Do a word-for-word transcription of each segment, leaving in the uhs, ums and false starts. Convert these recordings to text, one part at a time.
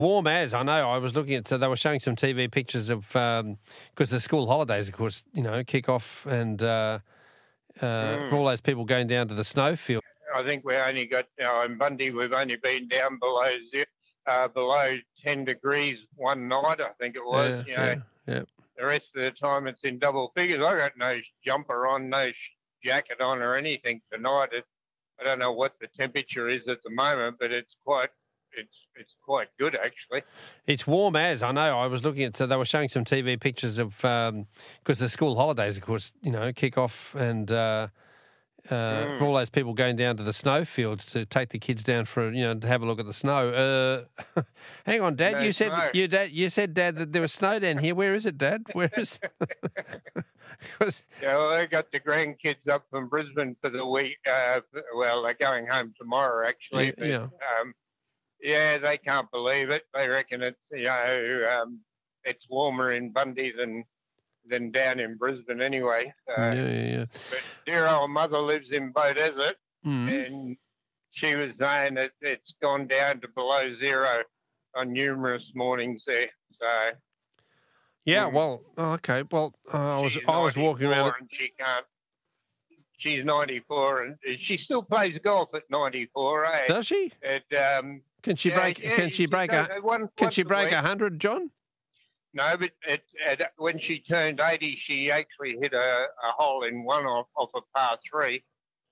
Warm as, I know. I was looking at, so they were showing some T V pictures of, because um, the school holidays, of course, you know, kick off and uh, uh, Mm. all those people going down to the snowfield. I think we only got, you know, in Bundy, we've only been down below zero, uh, below ten degrees one night, I think it was. Yeah, you know, yeah, yeah. The rest of the time it's in double figures. I got no jumper on, no sh- jacket on or anything tonight. It, I don't know what the temperature is at the moment, but it's quite, it's it's quite good actually. It's warm as, I know. I was looking at, so they were showing some T V pictures of, because um, the school holidays, of course, you know, kick off and uh, uh, Mm. all those people going down to the snowfields to take the kids down for, you know, to have a look at the snow. Uh, hang on, Dad. No you said snow. you dad you said, Dad, that there was snow down here. Where is it, Dad? Where is? 'Cause- Yeah, well, they got the grandkids up from Brisbane for the week. Uh, well, they're going home tomorrow actually. Yeah, but, yeah. Um, yeah, they can't believe it. They reckon it's, you know, um, it's warmer in Bundy than than down in Brisbane anyway. So, yeah, yeah, yeah. But dear old mother lives in Beaudesert, Mm. and she was saying that it's gone down to below zero on numerous mornings there. So Yeah, Mm. well, oh, okay. Well, uh, I was she's I was walking around. ninety-four and she can't. She's ninety-four and she still plays golf at ninety-four. Eh? Does she? And, um, Can she yeah, break? yeah, Can she break does, a? uh, one- Can once she a break week. a hundred, John? No, but it, it, when she turned eighty, she actually hit a, a hole in one off, off a par three.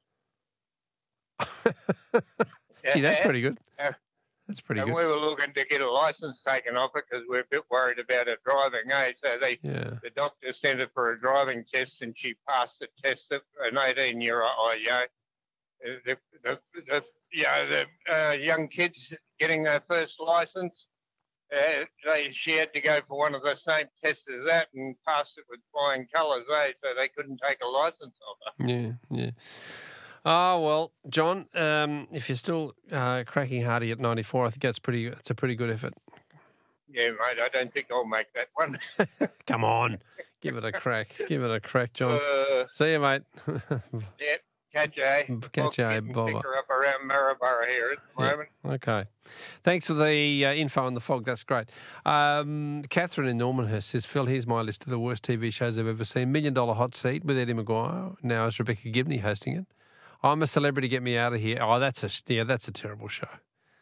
Gee, that's Yeah. pretty good. Yeah. That's pretty And good. we were looking to get a license taken off it because we're a bit worried about her driving, eh? So they, Yeah. the doctor sent her for a driving test and she passed the test. An eighteen-year-old, oh, yeah, the, the, the, yeah, the uh, young kids getting their first license, uh, they, she had to go for one of the same tests as that and passed it with flying colours, eh? So they couldn't take a license off her. Yeah, yeah. Oh well, John. Um, if you're still uh, cracking hardy at ninety-four, I think that's pretty. It's a pretty good effort. Yeah, mate, I don't think I'll make that one. Come on, give it a crack. Give it a crack, John. Uh, See you, mate. yeah, catch you, eh? Catch you, eh, Fog's getting Bobber. thicker up around Maryborough here at the Yeah. moment. Okay. Thanks for the uh, info on the fog. That's great. Um, Catherine in Normanhurst says, Phil, here's my list of the worst T V shows I've ever seen. Million Dollar Hot Seat with Eddie Maguire. Now is Rebecca Gibney hosting it. I'm a Celebrity, Get Me Out of Here. Oh, that's a yeah, that's a terrible show.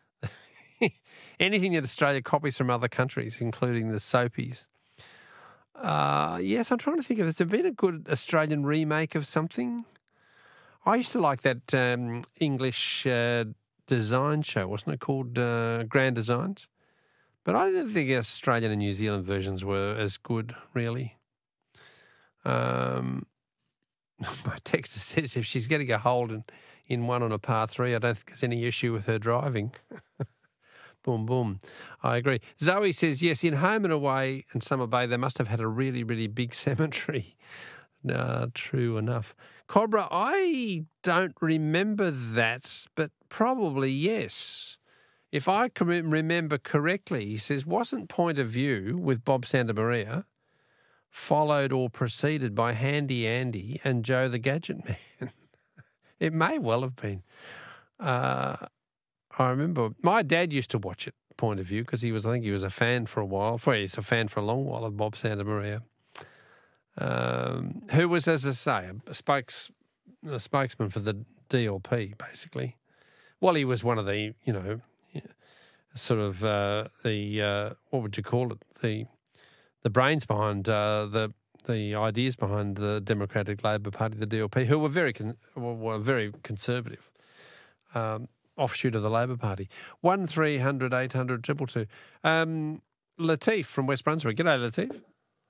Anything that Australia copies from other countries, including the soapies. Uh, yes, I'm trying to think of. Has there been a good Australian remake of something? I used to like that um, English uh, design show, wasn't it, called uh, Grand Designs? But I didn't think Australian and New Zealand versions were as good, really. Um, my texter says if she's getting a hold in, in one on a par three, I don't think there's any issue with her driving. Boom, boom. I agree. Zoe says, yes, in Home and Away and Summer Bay, they must have had a really, really big cemetery. No, true enough. Cobra, I don't remember that, but probably yes. If I can remember correctly, he says, wasn't Point of View with Bob Santamaria followed or preceded by Handy Andy and Joe the Gadget Man? It may well have been. Uh, I remember my dad used to watch it, Point of View, because he was, I think he was a fan for a while. For he's a fan for a long while of Bob Santamaria. Um, who was, as I say, a spokes, a spokesman for the D L P, basically. Well, he was one of the, you know, sort of uh, the uh, what would you call it? The the brains behind uh, the the ideas behind the Democratic Labor Party, the D L P, who were very con- were very conservative, um, offshoot of the Labor Party. One three hundred eight hundred triple two. Um, Latif from West Brunswick. G'day, Latif.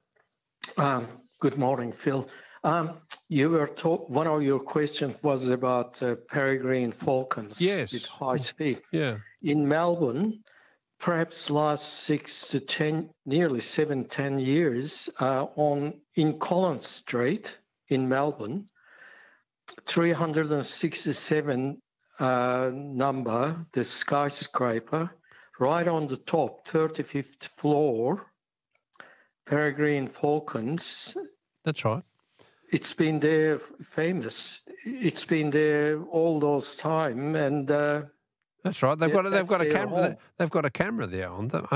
Um, good morning, Phil. Um, you were talk- one of your questions was about uh, peregrine falcons Yes. with high speed. Yeah. In Melbourne, perhaps last six to ten, nearly seven, ten years, uh, on in Collins Street in Melbourne, three hundred sixty-seven uh, number, the skyscraper, right on the top, thirty-fifth floor, peregrine falcons. That's right. It's been there famous. It's been there all those time, and uh, That's right. They've Yeah, got a, they've that's got a their camera. home. They've got a camera there on them.